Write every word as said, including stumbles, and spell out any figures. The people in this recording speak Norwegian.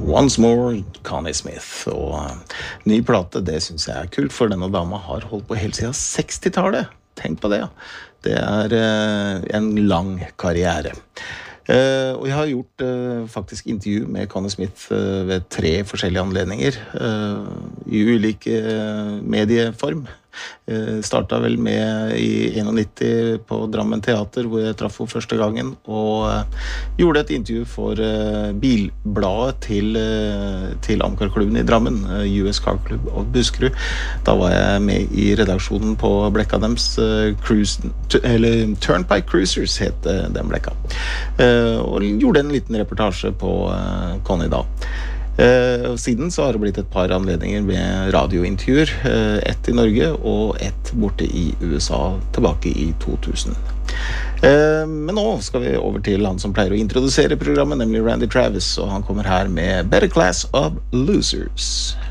Once More, Connie Smith. Og uh, ny plate, det synes jeg er kult, for denne dama har holdt på helt siden seksti-tallet. Tenk på det, ja. Det er uh, en lang karriere. Uh, og jeg har gjort uh, faktisk intervju med Connie Smith uh, ved tre forskjellige anledninger, uh, i ulike uh, medieform. Uh, startet vel med i nittien på Drammen Teater, hvor jeg traff henne første gangen, og uh, gjorde et intervju for uh, bilbladet til, uh, til Amcar-klubben i Drammen, uh, U S Car Club of Buskerud. Da var jeg med i redaksjonen på blekka dems, uh, cruise, t- eller Turnpike Cruisers het uh, den blekka. Uh, og gjorde en liten reportasje på uh, Connie da. Uh, siden så har det blitt et par anledninger med radiointervjuer, uh, ett i Norge og ett borte i U S A tilbake i to tusen. Uh, men nå skal vi over til han som pleier å introdusere programmet, nemlig Randy Travis, og han kommer her med Better Class of Losers.